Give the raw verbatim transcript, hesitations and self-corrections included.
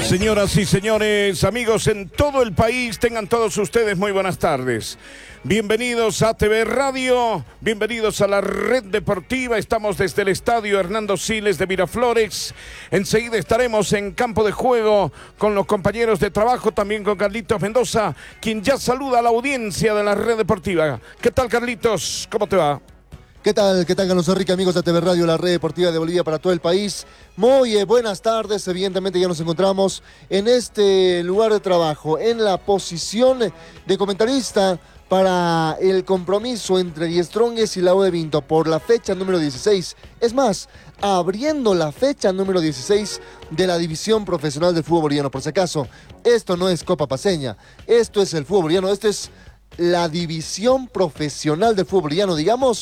Señoras y señores, amigos en todo el país, tengan todos ustedes muy buenas tardes. Bienvenidos a T V Radio, bienvenidos a la Red Deportiva. Estamos desde el estadio Hernando Siles de Miraflores. Enseguida estaremos en campo de juego con los compañeros de trabajo, también con Carlitos Mendoza, quien ya saluda a la audiencia de la Red Deportiva. ¿Qué tal, Carlitos? ¿Cómo te va? ¿Qué tal? ¿Qué tal, Carlos Enrique, amigos de T V Radio, la Red Deportiva de Bolivia para todo el país? Muy eh, buenas tardes, evidentemente ya nos encontramos en este lugar de trabajo, en la posición de comentarista para el compromiso entre Die Strongest y la U de Vinto por la fecha número dieciséis. Es más, abriendo la fecha número dieciséis de la división profesional del fútbol boliviano. Por si acaso, esto no es Copa Paceña, esto es el fútbol boliviano, esto es la división profesional del fútbol boliviano, digamos,